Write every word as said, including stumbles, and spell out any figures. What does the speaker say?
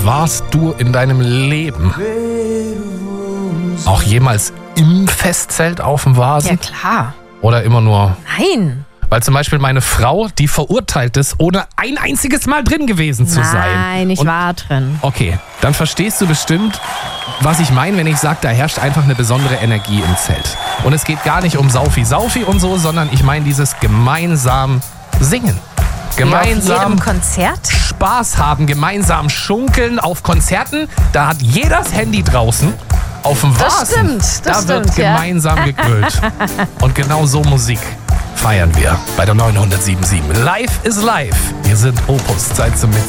Warst du in deinem Leben auch jemals im Festzelt auf dem Vasen? Ja, klar. Oder immer nur... Nein. Weil zum Beispiel meine Frau, die verurteilt ist, ohne ein einziges Mal drin gewesen zu sein. Nein, ich Und, war drin. okay, dann verstehst du bestimmt, was ich meine, wenn ich sage, da herrscht einfach eine besondere Energie im Zelt. Und es geht gar nicht um Saufi-Saufi und so, sondern ich meine dieses gemeinsam Singen. Gemeinsam Wie auf jedem Konzert. Spaß haben, gemeinsam schunkeln auf Konzerten. Da hat jeder das Handy draußen. Auf dem Das Vasen, stimmt, das da wird stimmt, ja. gemeinsam gegrillt. Und genau so Musik feiern wir bei der neunhundertsieben Komma sieben. Live is live. Wir sind Opus, Zeit zum Mitsingen.